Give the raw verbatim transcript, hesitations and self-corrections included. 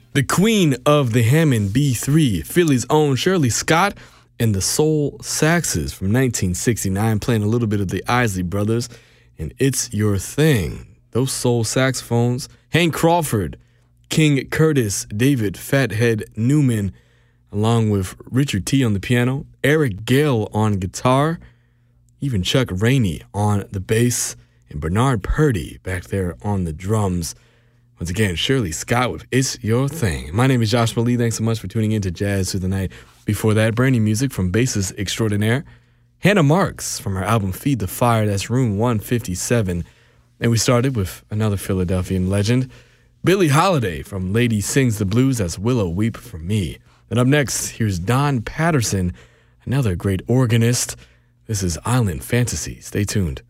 The queen of the Hammond B three, Philly's own Shirley Scott, and the Soul Saxes from nineteen sixty-nine, playing a little bit of the Isley Brothers, and It's Your Thing. Those soul saxophones, Hank Crawford, King Curtis, David Fathead Newman, along with Richard T. on the piano, Eric Gale on guitar, even Chuck Rainey on the bass, and Bernard Purdy back there on the drums. Once again, Shirley Scott with It's Your Thing. My name is Joshua Lee. Thanks so much for tuning in to Jazz Through the Night. Before that, brand new music from bassist extraordinaire Hannah Marks from her album Feed the Fire. That's Room one fifty-seven. And we started with another Philadelphian legend, Billie Holiday from Lady Sings the Blues. That's Willow Weep for Me. And up next, here's Don Patterson, another great organist. This is Island Fantasy. Stay tuned.